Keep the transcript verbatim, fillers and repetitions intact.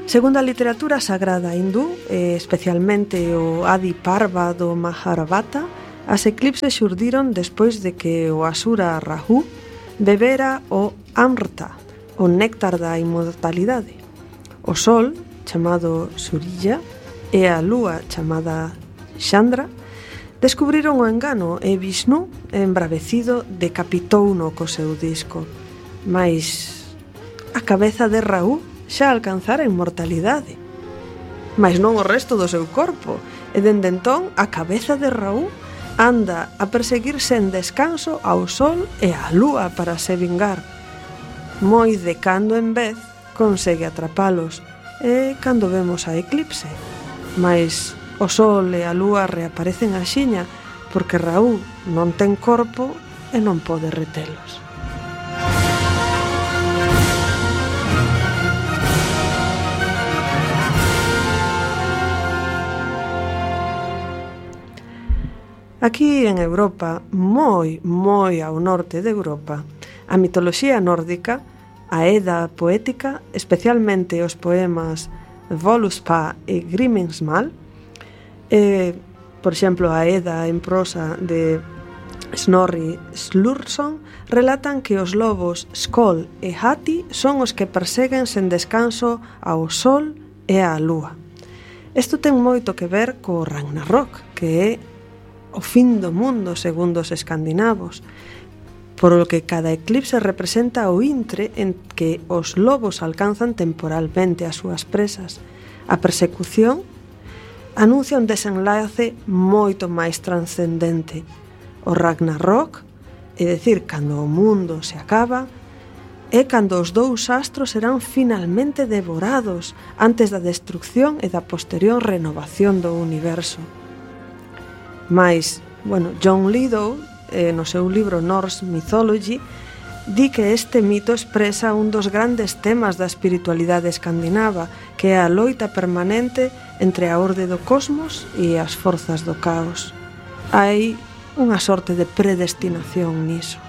Segundo a literatura sagrada hindú, e especialmente o Adi Parva do Mahabharata, as eclipses xurdiron despois de que o Asura Rahu bebera o Amrita, o néctar da inmortalidade. O Sol, chamado Surya, e a Lúa, chamada Chandra, descubriron o engano e Vishnu, embravecido, decapitouno co seu disco. Mais a cabeza de Rahu xa alcanzara a inmortalidade, mas non o resto do seu corpo, e dende entón a cabeza de Rahu anda a perseguir sen descanso ao Sol e á Lúa para se vingar. Moi de cando en vez consegue atrapalos, e cando vemos a eclipse, mas o Sol e a Lúa reaparecen axiña porque Rahu non ten corpo e non pode retelos. Aquí en Europa, moi, moi ao norte de Europa, a mitoloxía nórdica, a Edda poética, especialmente os poemas Voluspa e Grimnismal, e, por exemplo, a Edda en prosa de Snorri Sturluson, relatan que os lobos Skoll e Hati son os que perseguen sen descanso ao Sol e á Lúa. Isto ten moito que ver co Ragnarok, que é o fin do mundo segundo os escandinavos, por o que cada eclipse representa o intre en que os lobos alcanzan temporalmente as súas presas. A persecución anuncia un desenlace moito máis transcendente. O Ragnarok, é dicir, cando o mundo se acaba, é cando os dous astros serán finalmente devorados antes da destrucción e da posterior renovación do universo. Mais, bueno, John Liddell, eh, no seu libro Norse Mythology, di que este mito expresa un dos grandes temas da espiritualidade escandinava, que é a loita permanente entre a orde do cosmos e as forzas do caos. Hai unha sorte de predestinación niso.